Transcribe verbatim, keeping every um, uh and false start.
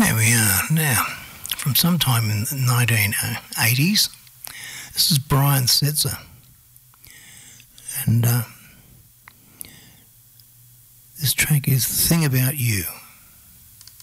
There we are. Now, from sometime in the nineteen eighties, this is Brian Setzer. And uh, this track is The Thing About You.